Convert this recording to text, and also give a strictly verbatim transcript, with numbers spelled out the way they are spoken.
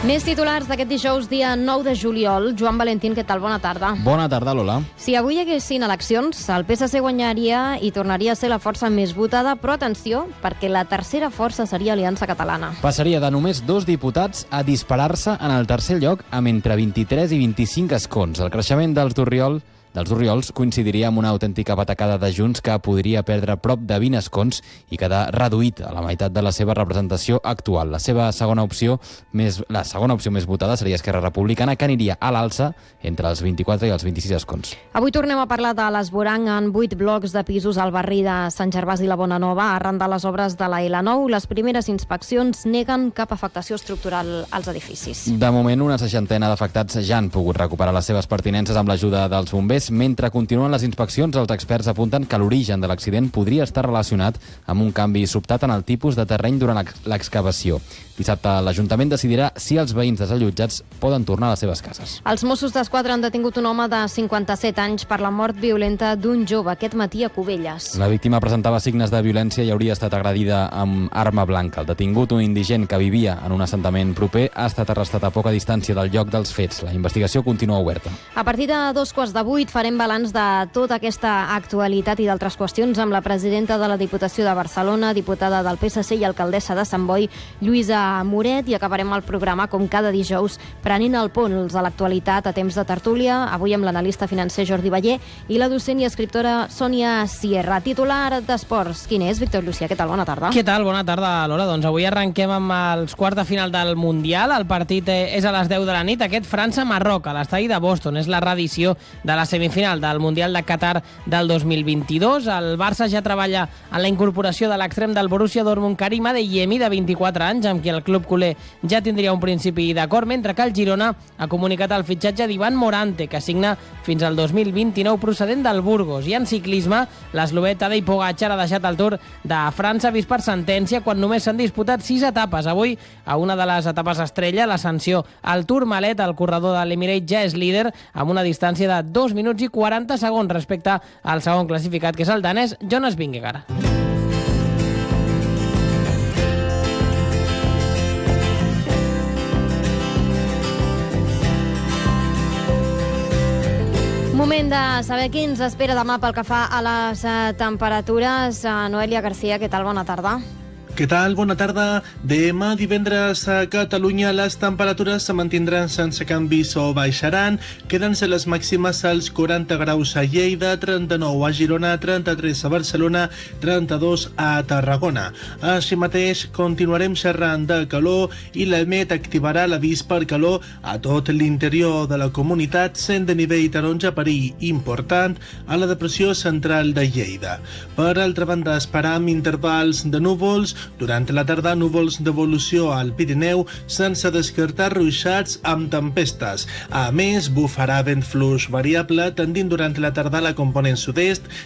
Més titulars d'aquest dijous, dia nou de juliol. Joan Valentín, què tal? Bona tarda. Bona tarda, Lola. Si avui hi haguessin eleccions, el P S C guanyaria i tornaria a ser la força més votada, però atenció, perquè la tercera força seria Aliança Catalana. Passaria de només dos diputats a disparar-se en el tercer lloc amb entre vint-i-tres i vint-i-cinc escons. El creixement dels d'Orriol dels Orriols coincidiria amb una autèntica patacada de Junts que podria perdre prop de vint escons i quedar reduït a la meitat de la seva representació actual. La seva segona opció més, la segona opció més votada seria Esquerra Republicana, que aniria a l'alça entre els vint-i-quatre i els vint-i-sis escons. Avui tornem a parlar de l'Esvoranc en vuit blocs de pisos al barri de Sant Gervasi i la Bonanova arran de les obres de la L nou. Les primeres inspeccions neguen cap afectació estructural als edificis. De moment, una seixantena d'afectats ja han pogut recuperar les seves pertinences amb l'ajuda dels bombers. Mentre continuen les inspeccions, els experts apunten que l'origen de l'accident podria estar relacionat amb un canvi sobtat en el tipus de terreny durant l'excavació. Dissabte l'Ajuntament decidirà si els veïns desallotjats poden tornar a les seves cases. Els Mossos d'Esquadra han detingut un home de cinquanta-set anys per la mort violenta d'un jove aquest matí a Cubelles. La víctima presentava signes de violència i hauria estat agredida amb arma blanca. El detingut, un indigent que vivia en un assentament proper, ha estat arrestat a poca distància del lloc dels fets. La investigació continua oberta. A partir de dos quarts de vuit farem balanç de tota aquesta actualitat i d'altres qüestions amb la presidenta de la Diputació de Barcelona, diputada del P S C i alcaldessa de Sant Boi, Lluïsa Moret, i acabarem el programa, com cada dijous, prenent el pols a l'actualitat a temps de tertúlia, avui amb l'analista financer Jordi Ballé i la docent i escriptora Sònia Sierra. Titular d'Esports, quin és? Víctor Llucia, què tal? Bona tarda. Què tal? Bona tarda, Lola. Doncs avui arrenquem amb els quarts de final del Mundial. El partit és a les deu de la nit. Aquest França-Marroc, a l'estadi de Boston. És la reedició de la semifinal del Mundial de Qatar del dos mil vint-i-dos. El Barça ja treballa en la incorporació de l'extrem del Borussia Dortmund, Karim Adeyemi, de vint-i-quatre anys, amb qui el club culer ja tindria un principi d'acord, mentre que el Girona ha comunicat el fitxatge d'Ivan Morante, que signa fins al dos mil vint-i-nou procedent del Burgos. I en ciclisme, l'eslovè Tadej Pogačar ha deixat el Tour de França vist per sentència quan només s'han disputat sis etapes. Avui, a una de les etapes estrella, l'ascensió al Tourmalet, el corredor de l'Emirates ja és líder amb una distància de dos minuts i quaranta segons respecte al segon classificat, que és el danès Jonas Vingegaard. Moment de saber qui ens espera demà pel que fa a les uh, temperatures. Uh, Noelia García, què tal? Bona tarda. Què tal? Bona tarda. Demà divendres a Catalunya les temperatures se mantindran sense canvis o baixaran, quedant-se les màximes als quaranta graus a Lleida, trenta-nou a Girona, trenta-tres a Barcelona, trenta-dos a Tarragona. Així mateix continuarem xerrant de calor i l'EMET activarà l'avís per calor a tot l'interior de la comunitat, sent de nivell taronja perill important a la depressió central de Lleida. Per altra banda, esperam intervals de núvols. Durant la tarda, núvols d'evolució al Pirineu sense descartar ruixats amb tempestes. A més, bufarà vent fluix variable tendint durant la tarda a la component sud-est